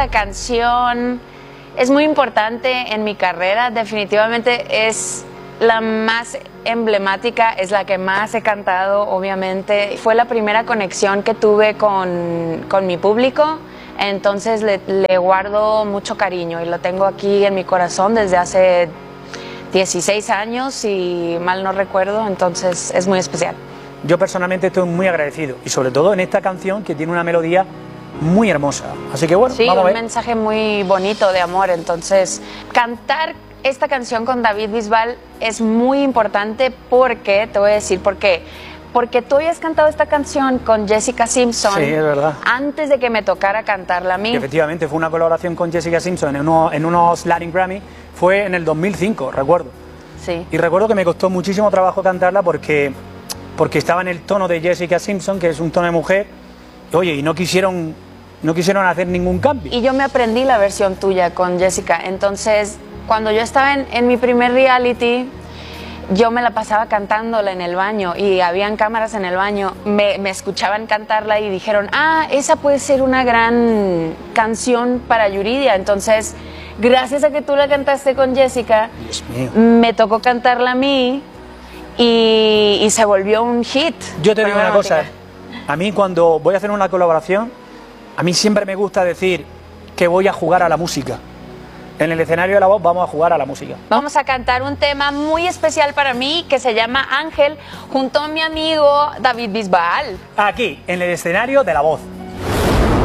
esta canción es muy importante en mi carrera, definitivamente es la más emblemática, es la que más he cantado, obviamente. Fue la primera conexión que tuve con mi público, entonces le guardo mucho cariño y lo tengo aquí en mi corazón desde hace 16 años, si mal no recuerdo, entonces es muy especial. Yo personalmente estoy muy agradecido y sobre todo en esta canción que tiene una melodía muy hermosa. Así que bueno, sí, vamos a ver. Un mensaje muy bonito de amor. Entonces, cantar esta canción con David Bisbal es muy importante porque, te voy a decir por qué. Porque tú habías cantado esta canción con Jessica Simpson. Sí, es verdad. Antes de que me tocara cantarla a mí. Y efectivamente, fue una colaboración con Jessica Simpson en unos Latin Grammy. Fue en el 2005, recuerdo. Sí. Y recuerdo que me costó muchísimo trabajo cantarla porque estaba en el tono de Jessica Simpson, que es un tono de mujer. Oye, y no quisieron hacer ningún cambio. Y yo me aprendí la versión tuya con Jessica. Entonces, cuando yo estaba en mi primer reality, yo me la pasaba cantándola en el baño y habían cámaras en el baño. Me escuchaban cantarla y dijeron, ah, esa puede ser una gran canción para Yuridia. Entonces, gracias a que tú la cantaste con Jessica, Dios mío, me tocó cantarla a mí y se volvió un hit. yo te digo una cosa, a mí cuando voy a hacer una colaboración, a mí siempre me gusta decir que voy a jugar a la música. En el escenario de La Voz vamos a jugar a la música. Vamos a cantar un tema muy especial para mí que se llama Ángel, junto a mi amigo David Bisbal. Aquí, en el escenario de La Voz.